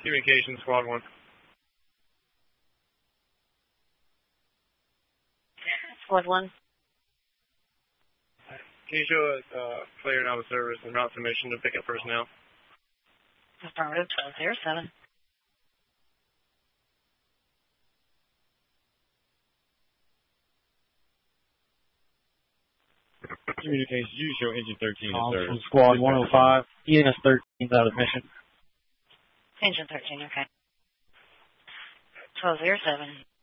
Communications, Squad 1. Squad 1. Can you show us player now with service and route submission to pick up personnel? Affirmative, 1207. Communications, you show engine 13 in service. From Squad 105, ENS 13 out of mission. Engine 13, okay. 1207.